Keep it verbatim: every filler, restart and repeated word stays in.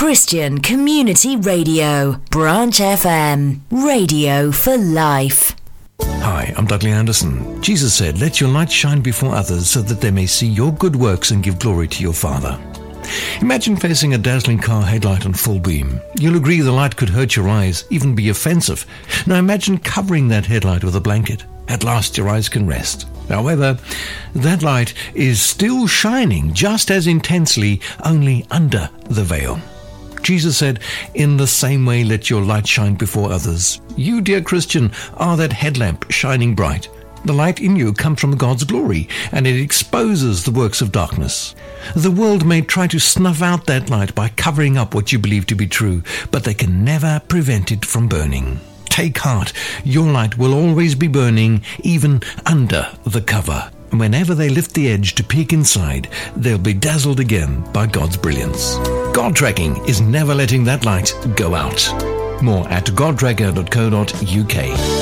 Christian Community Radio, Branch F M, radio for life. Hi, I'm Dudley Anderson. Jesus said, "Let your light shine before others so that they may see your good works and give glory to your Father." Imagine facing a dazzling car headlight on full beam. You'll agree the light could hurt your eyes, even be offensive. Now imagine covering that headlight with a blanket. At last your eyes can rest. However, that light is still shining just as intensely, only under the veil. Jesus said, "In the same way let your light shine before others." You, dear Christian, are that headlamp shining bright. The light in you comes from God's glory, and it exposes the works of darkness. The world may try to snuff out that light by covering up what you believe to be true, but they can never prevent it from burning. Take heart, your light will always be burning, even under the cover. And whenever they lift the edge to peek inside, they'll be dazzled again by God's brilliance. God Tracking is never letting that light go out. More at god tracker dot co dot uk.